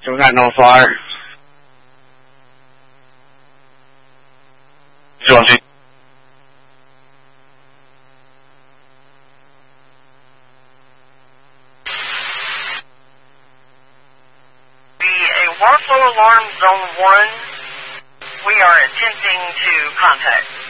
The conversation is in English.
Still got no fire. Georgie. Warflow Alarm Zone 1, we are attempting to contact.